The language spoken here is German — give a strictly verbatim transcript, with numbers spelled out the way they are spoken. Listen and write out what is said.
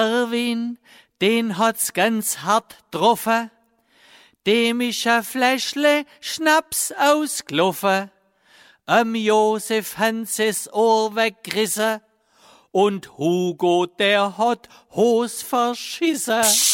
Erwin, den hat's ganz hart getroffen, dem ist ein Fläschle Schnaps ausgelaufen. Am Josef Hans es Ohr weggerissen und Hugo, der hat Hos verschissen.